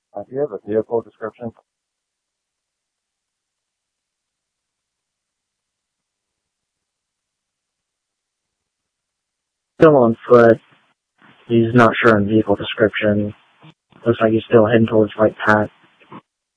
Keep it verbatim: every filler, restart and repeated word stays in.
Uh, do you have a vehicle description? Still on foot. He's not sure on vehicle description. Looks like he's still heading towards White Pat.